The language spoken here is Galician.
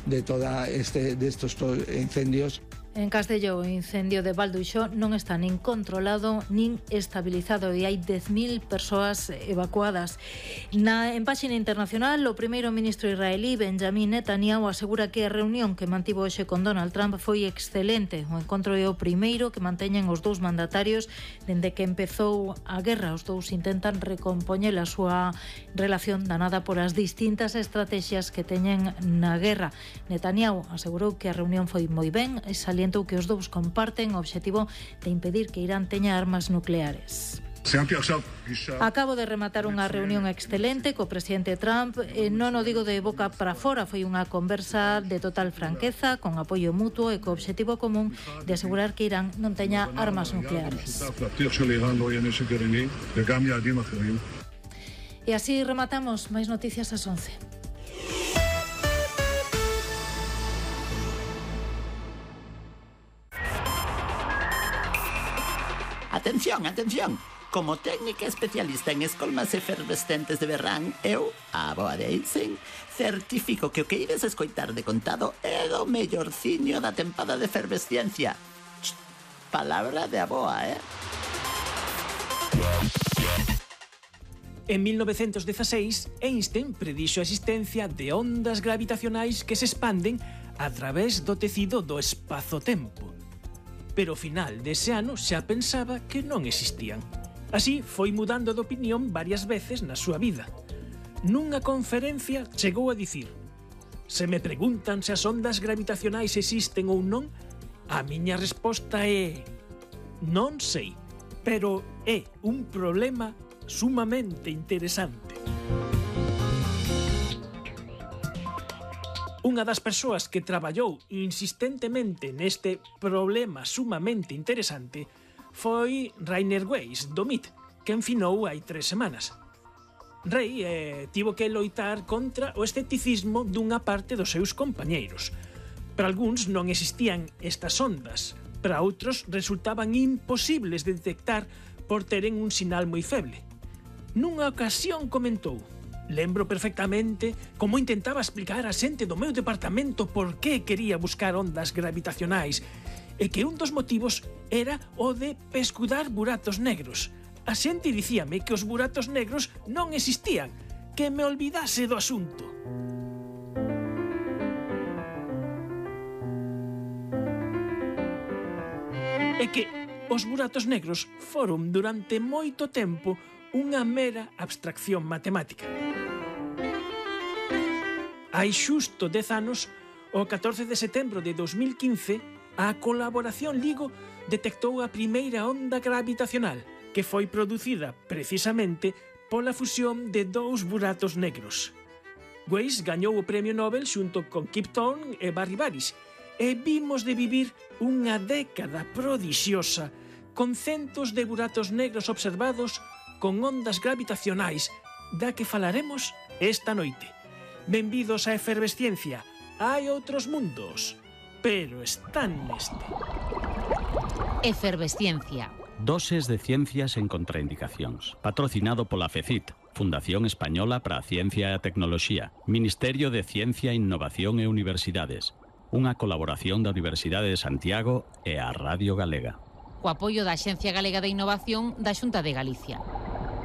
de estos incendios. En Castelló, o incendio de Valduixó non está nin controlado nin estabilizado e hai 10.000 persoas evacuadas. En páxina internacional, o primeiro ministro israelí Benjamin Netanyahu asegura que a reunión que mantivo hoxe con Donald Trump foi excelente. O encontro é o primeiro que manteñen os dous mandatarios dende que empezou a guerra. Os dous intentan recompoñer a súa relación danada por as distintas estrategias que teñen na guerra. Netanyahu asegurou que a reunión foi moi ben e salientou que os dous comparten o obxectivo de impedir que Irán teña armas nucleares. Acabo de rematar unha reunión excelente co presidente Trump, non o digo de boca para fora, foi unha conversa de total franqueza, con apoio mutuo e co obxectivo común de asegurar que Irán non teña armas nucleares. E así rematamos. Máis noticias ás 11. Atención, atención! Como técnica especialista en escolmas efervescentes de verán, eu, a Aboa de Eilsen, certifico que o que ides escoitar de contado é do mellorciño da tempada de efervesciencia. Palabra de Aboa, En 1916, Einstein predixo a existencia de ondas gravitacionais que se expanden a través do tecido do espazo-tempo. Pero ao final dese ano xa pensaba que non existían. Así foi mudando de opinión varias veces na súa vida. Nunha conferencia chegou a dicir: se me preguntan se as ondas gravitacionais existen ou non, a miña resposta é: non sei, pero é un problema sumamente interesante. Unha das persoas que traballou insistentemente neste problema sumamente interesante foi Rainer Weiss, do MIT, que enfinou hai 3 semanas. Rei tivo que loitar contra o escepticismo dunha parte dos seus compañeiros. Para algúns non existían estas ondas, para outros resultaban imposibles de detectar por teren un sinal moi feble. Nunha ocasión comentou: lembro perfectamente como intentaba explicar a xente do meu departamento por que quería buscar ondas gravitacionais e que un dos motivos era o de pescudar buratos negros. A xente dicíame que os buratos negros non existían, que me olvidase do asunto. E que os buratos negros foron durante moito tempo unha mera abstracción matemática. Hai xusto 10 anos, o 14 de setembro de 2015, a colaboración LIGO detectou a primeira onda gravitacional, que foi producida precisamente pola fusión de dous buratos negros. Weiss gañou o premio Nobel xunto con Kip Thorne e Barry Barish, e vimos de vivir unha década prodixiosa con centos de buratos negros observados con ondas gravitacionais, da que falaremos esta noite. Benvidos á efervesciencia. Hai outros mundos, pero están neste. Efervesciencia. Doses de ciencias en contraindicacións. Patrocinado pola FECIT, Fundación Española para a Ciencia e a Tecnoloxía, Ministerio de Ciencia, Innovación e Universidades. Unha colaboración da Universidade de Santiago e a Radio Galega. Co apoio da Axencia Galega de Innovación da Xunta de Galicia.